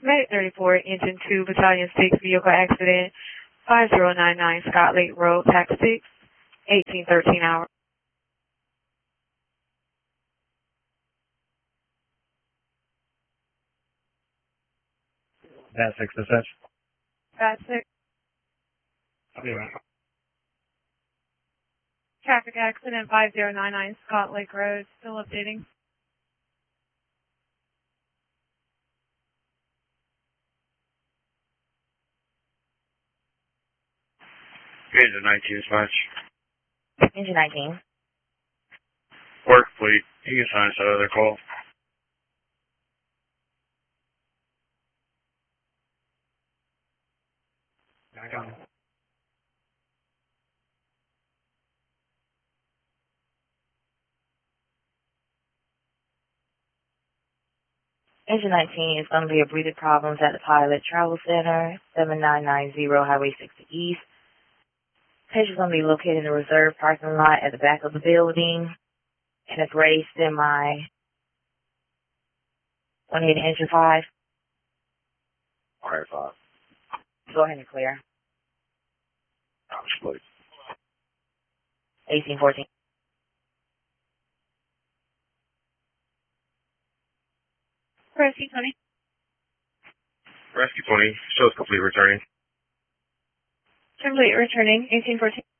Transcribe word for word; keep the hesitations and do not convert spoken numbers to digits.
Medic thirty-four, Engine two, Battalion six, Vehicle Accident, five zero nine nine Scott Lake Road, Tax six, eighteen thirteen hours. That six dispatch. Scott six. I'll be right. Traffic accident, five zero nine nine Scott Lake Road, still updating. Engine nineteen dispatch. Engine nineteen. Work fleet. You can sign us that other call. Back on. Engine nineteen is going to be a breathing problems at the Pilot Travel Center, seven nine nine zero Highway sixty East. Patient's going to be located in the reserve parking lot at the back of the building in a gray semi. one eighty engine five. Alright, five. Go ahead and clear. Ouch, please. eighteen fourteen. Rescue twenty. Rescue twenty. Shows complete returning. Complete returning, eighteen fourteen.